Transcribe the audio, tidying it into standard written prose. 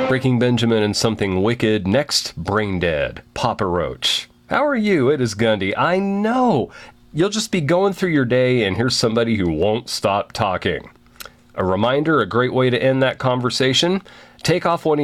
Breaking Benjamin and Something Wicked. Next, Brain Dead, Papa Roach. How are you? It is Gundy. I know. You'll just be going through your day and here's somebody who won't stop talking. A reminder, a great way to end that conversation, take off one of